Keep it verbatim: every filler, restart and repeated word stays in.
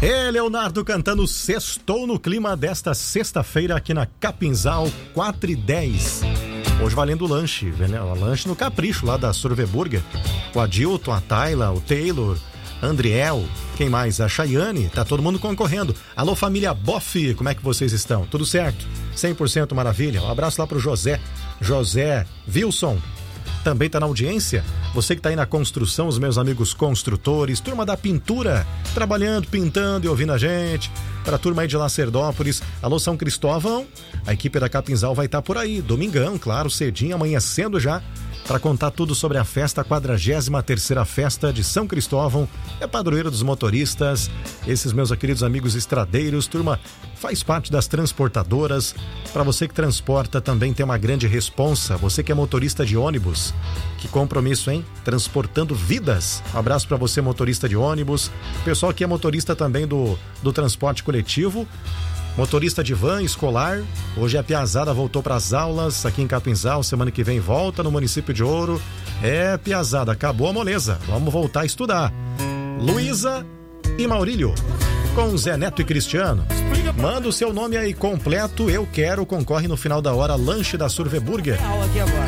É, Leonardo cantando Sextou no clima desta sexta-feira aqui na Capinzal, quatro e dez. Hoje valendo lanche, né? Lanche no Capricho lá da Sorveburger. O Adilton, a Tayla, o Taylor, Andriel, quem mais? A Chayane, tá todo mundo concorrendo. Alô, família Boff, como é que vocês estão? Tudo certo? cem por cento maravilha? Um abraço lá pro José, José Wilson. Também tá na audiência. Você que tá aí na construção, os meus amigos construtores, turma da pintura, trabalhando, pintando e ouvindo a gente. Pra turma aí de Lacerdópolis, alô São Cristóvão, a equipe da Capinzal vai estar por aí, domingão, claro, cedinho, amanhecendo já, para contar tudo sobre a festa, a quadragésima terceira festa de São Cristóvão, é padroeiro dos motoristas, esses meus queridos amigos estradeiros, turma, faz parte das transportadoras. Para você que transporta também tem uma grande responsa, você que é motorista de ônibus, que compromisso, hein? Transportando vidas. Um abraço para você, motorista de ônibus, pessoal que é motorista também do, do transporte coletivo, motorista de van escolar. Hoje a piazada voltou para as aulas aqui em Capinzal, semana que vem volta no município de Ouro. É, piazada, acabou a moleza, vamos voltar a estudar. Luísa e Maurílio, com Zé Neto e Cristiano. Manda o seu nome aí completo, eu quero, concorre no final da hora, lanche da Sorveburger.